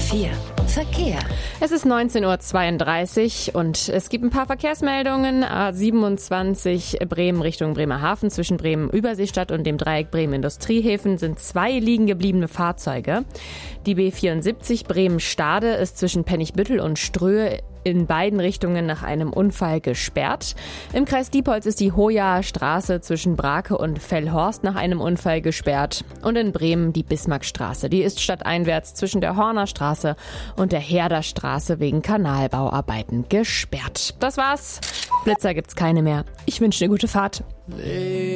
4 Verkehr. Es ist 19:32 Uhr und es gibt ein paar Verkehrsmeldungen. A27 Bremen Richtung Bremerhaven zwischen Bremen-Überseestadt und dem Dreieck Bremen-Industriehäfen sind 2 liegen gebliebene Fahrzeuge. Die B74 Bremen-Stade ist zwischen Pennigbüttel und Ströhe in beiden Richtungen nach einem Unfall gesperrt. Im Kreis Diepholz ist die Hojaer Straße zwischen Brake und Fellhorst nach einem Unfall gesperrt. Und in Bremen die Bismarckstraße. Die ist stadteinwärts zwischen der Horner Straße und der Herder Straße wegen Kanalbauarbeiten gesperrt. Das war's. Blitzer gibt's keine mehr. Ich wünsche eine gute Fahrt.